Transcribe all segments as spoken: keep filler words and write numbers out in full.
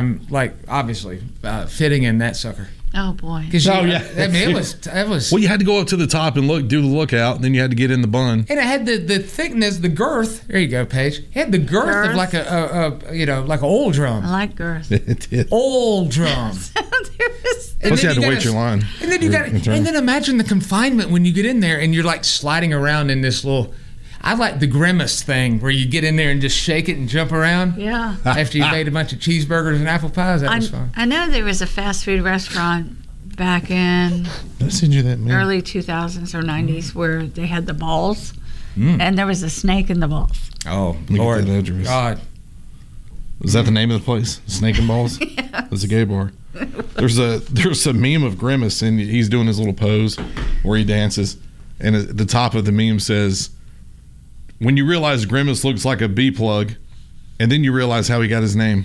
time, like obviously uh, fitting in that sucker. Oh boy! Because Oh, yeah. I mean, it was it was. Well, you had to go up to the top and look, do the lookout, and then you had to get in the bun. And it had the, the thickness, the girth. There you go, Paige. It had the girth, Girth. of like a, a, a you know like an old drum. I like girth. It did. Old drum. There was- And Plus, you then had to gotta- wait your line. And then you got, Your turn. and then imagine the confinement when you get in there and you're like sliding around in this little. I like the grimace thing where you get in there and just shake it and jump around. yeah. After you made a bunch of cheeseburgers and apple pies, that I, was fun. I know there was a fast food restaurant back in Did I send you that man? early two thousands or nineties where they had the balls, Mm. and there was a snake in the balls. Oh me get Lord, that address. God! Is that the name of the place? Snake and Balls? It's a gay bar. There's a there's a meme of Grimace, and he's doing his little pose where he dances, and at the top of the meme says, "When you realize Grimace looks like a bee plug, and then you realize how he got his name."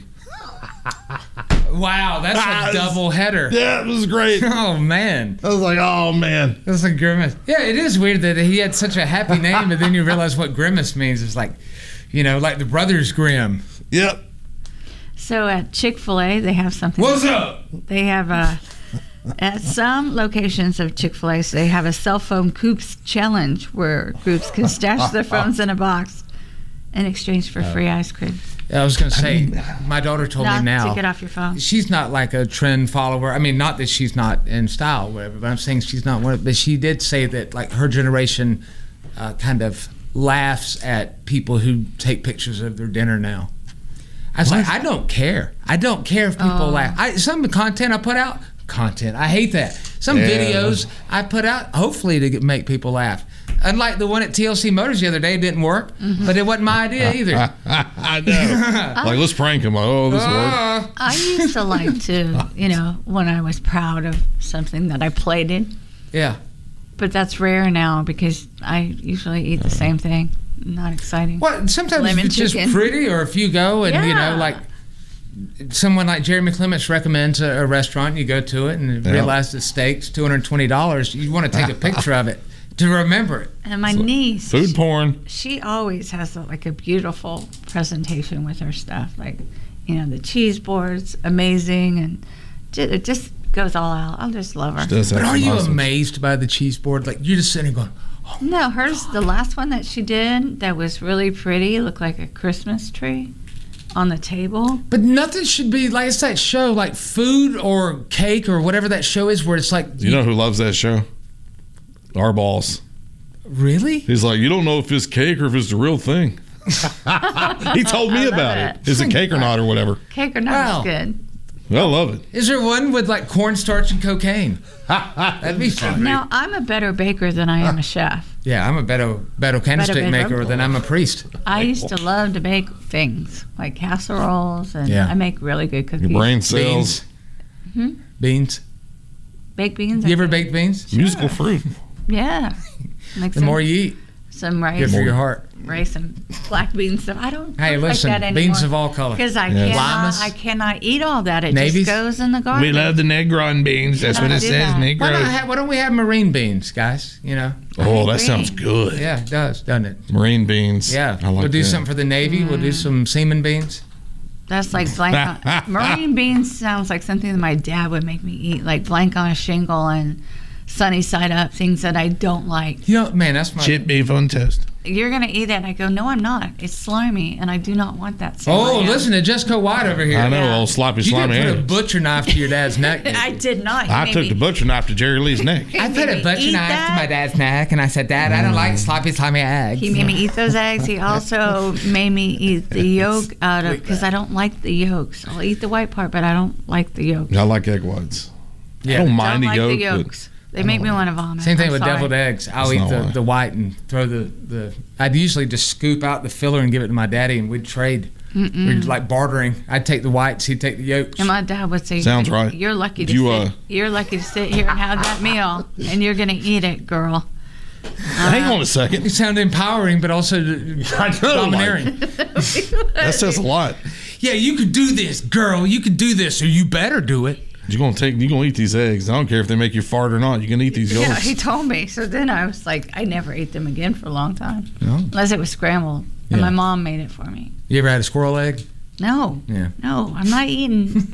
Wow, that's Ah, a double header. Yeah, it was great. Oh man, I was like, oh man. that's a grimace. Yeah, it is weird that he had such a happy name, and then you realize what grimace means. It's like, you know, like the Brothers Grimm. Yep. So at Chick-fil-A, they have something. What's up? They have a. At some locations of Chick-fil-A, so they have a cell phone coops challenge where groups can stash their phones in a box in exchange for free ice cream. I was going to say, my daughter told Not me now. to get off your phone. She's not like a trend follower. I mean, not that she's not in style or whatever, but I'm saying she's not one of, but she did say that like her generation uh, kind of laughs at people who take pictures of their dinner now. I was like, I don't care. I don't care if people Oh. laugh. I, some of the content I put out, content, I hate that. Some Yeah. videos I put out, hopefully to get, make people laugh. Unlike the one at T L C Motors the other day, it didn't work, but it wasn't my idea either. I know. Like, let's prank him. Like, oh, this worked. Uh, I used to like to, you know, when I was proud of something that I plated, yeah. but that's rare now because I usually eat the same thing. Not exciting. Well, sometimes Lemon it's just chicken. pretty, or if you go and, you know, Yeah. like someone like Jeremy Clements recommends a, a restaurant, you go to it and Yeah. realize the steak's two hundred twenty dollars, you want to take a picture of it to remember it. And my niece, Food porn. she always has like a beautiful presentation with her stuff. Like, you know, the cheese board's amazing and ju- it just goes all out. I just love her. Does have But are some you awesome- amazed by the cheese board? Like, you're just sitting there going, No, hers, the last one that she did that was really pretty, looked like a Christmas tree on the table. but nothing should be like, it's that show, like food or cake or whatever that show is where it's like, You know who loves that show? Our boss. really? He's like, you don't know if it's cake or if it's the real thing. He told me I love about it. it. Is it cake or not or whatever? Cake or not Wow. is good. I love it. Is there one with like cornstarch and cocaine? That'd be fun. Now, I'm a better baker than I am a chef. Yeah, I'm a better, better candlestick Better baker. maker than I'm a priest. I used to love to bake things like casseroles, and Yeah. I make really good cookies. Your brain cells. Beans. Mhm. Beans. Baked beans. You I ever think. baked beans? Musical fruit. Yeah. Make The some, more you eat, some rice, good for your heart. rice and black bean stuff. I don't Hey, cook listen, like that beans anymore. of all colors. Because I Yes. cannot, Limas? I cannot eat all that. It Navies? just goes in the garbage. the Negron beans. That's what it says, Why, not have, why don't we have marine beans, guys? You know? Oh, that agree. sounds good. Yeah, it does, doesn't it? Marine beans. Yeah. I like we'll do that. something for the Navy. We'll do some semen beans. That's like blank on, marine beans sounds like something that my dad would make me eat, like blank on a shingle and sunny side up, things that I don't like. You know, man, that's my... Chip beef on toast. You're going to eat that. And I go, no, I'm not. It's slimy, and I do not want that. So Oh, I am. listen to Jessica White over here. I know, Yeah. old sloppy, You slimy did put a hands. butcher knife to your dad's neck. didn't I you? did not. He I made took me- the butcher knife to Jerry Lee's neck. I He put made a me butcher eat knife that. to my dad's neck, and I said, Dad, I don't like sloppy, slimy eggs. He made me eat those eggs. He also made me eat the yolk out of, because I don't like the yolks. I'll eat the white part, but I don't like the yolks. I like egg whites. Yeah. I don't Don't mind like the the yolk. yolks. They make me want to vomit. Same thing I'm with sorry. deviled eggs. I'll That's eat not the, why. the white and throw the, the... I'd usually just scoop out the filler and give it to my daddy, and we'd trade. We'd like bartering. I'd take the whites, he'd take the yolks. And my dad would say, Sounds right. You're lucky to You, sit. uh, You're lucky to sit here and have that meal, and you're gonna eat it, girl. Hang on a second. It sounded empowering, but also I know, domineering. That says a lot. Yeah, you could do this, girl. You could do this, or you better do it. You're gonna take. You're gonna eat these eggs. I don't care if they make you fart or not. You can eat these yolks. Yeah, he told me. So then I was like, I never ate them again for a long time, No. unless it was scrambled, and Yeah. my mom made it for me. You ever had a squirrel egg? No, Yeah. no, I'm not eating